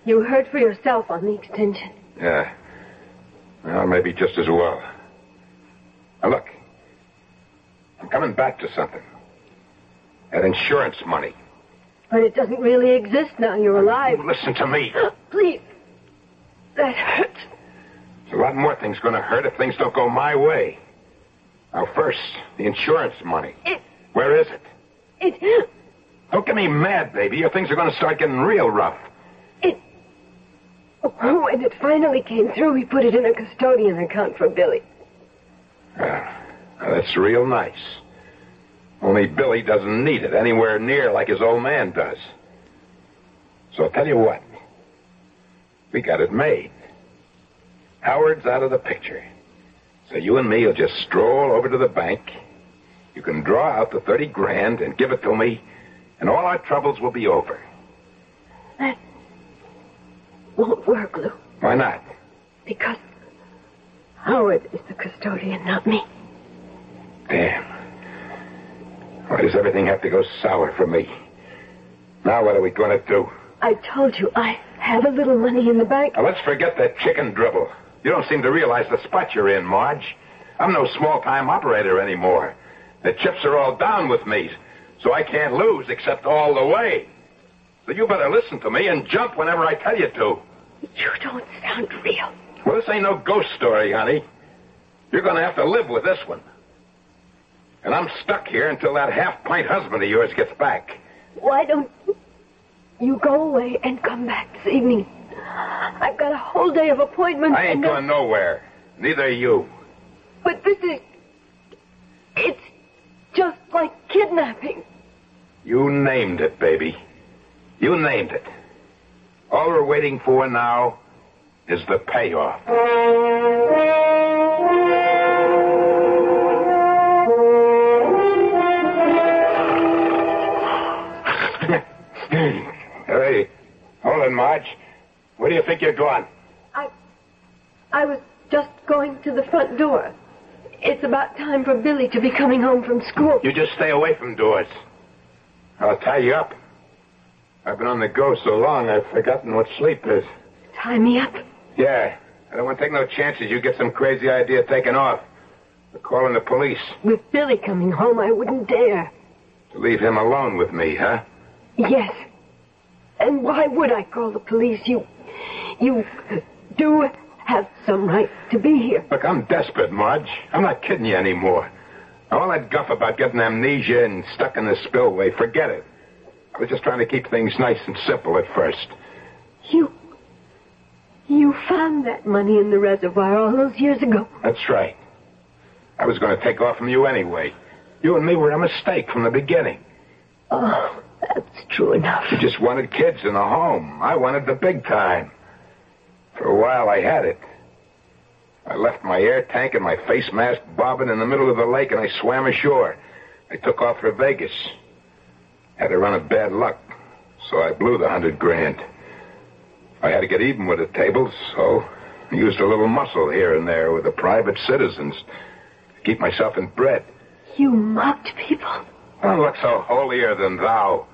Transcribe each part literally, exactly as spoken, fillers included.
You heard for yourself on the extension. Yeah. Well, maybe just as well. Now, look. I'm coming back to something. That insurance money. But it doesn't really exist now you're alive. Listen to me. Please. That hurts. There's a lot more things going to hurt if things don't go my way. Now, first, the insurance money. It... Where is it? It... Don't get me mad, baby, or things are going to start getting real rough. It... Oh, when it finally came through, we put it in a custodian account for Billy. Well, that's real nice. Only Billy doesn't need it anywhere near like his old man does. So I'll tell you what. We got it made. Howard's out of the picture. So you and me will just stroll over to the bank. You can draw out the thirty grand and give it to me, and all our troubles will be over. That won't work, Lou. Why not? Because Howard is the custodian, not me. Damn. Why does everything have to go sour for me? Now what are we going to do? I told you I have a little money in the bank. Now let's forget that chicken dribble. You don't seem to realize the spot you're in, Marge. I'm no small-time operator anymore. The chips are all down with me, so I can't lose except all the way. So you better listen to me and jump whenever I tell you to. You don't sound real. Well, this ain't no ghost story, honey. You're going to have to live with this one. And I'm stuck here until that half-pint husband of yours gets back. Why don't you go away and come back this evening? I've got a whole day of appointments. I ain't going nowhere. Neither are you. But this is... It's just like kidnapping. You named it, baby. You named it. All we're waiting for now is the payoff. Hey, hold it, Marge. Where do you think you're going? I... I was just going to the front door. It's about time for Billy to be coming home from school. You just stay away from doors. I'll tie you up. I've been on the go so long, I've forgotten what sleep is. Tie me up? Yeah. I don't want to take no chances you get some crazy idea taken off. We're calling the police. With Billy coming home, I wouldn't dare. To leave him alone with me, huh? Yes. And why would I call the police? You... You do have some right to be here. Look, I'm desperate, Marge. I'm not kidding you anymore. All that guff about getting amnesia and stuck in the spillway, forget it. I was just trying to keep things nice and simple at first. You... You found that money in the reservoir all those years ago. That's right. I was going to take off from you anyway. You and me were a mistake from the beginning. Oh, that's true enough. You just wanted kids in a home. I wanted the big time. For a while, I had it. I left my air tank and my face mask bobbing in the middle of the lake, and I swam ashore. I took off for Vegas. Had a run of bad luck, so I blew the hundred grand. I had to get even with the tables, so I used a little muscle here and there with the private citizens to keep myself in bread. You mocked people? I look so holier than thou.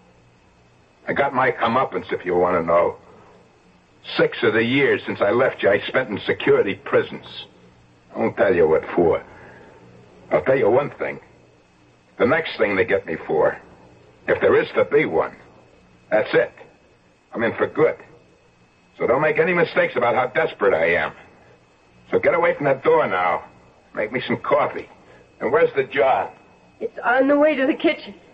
I got my comeuppance, if you want to know. Six of the years since I left you, I spent in security prisons. I won't tell you what for. I'll tell you one thing. The next thing they get me for, if there is to be one, that's it. I'm in for good. So don't make any mistakes about how desperate I am. So get away from that door now. Make me some coffee. And where's the jar? It's on the way to the kitchen.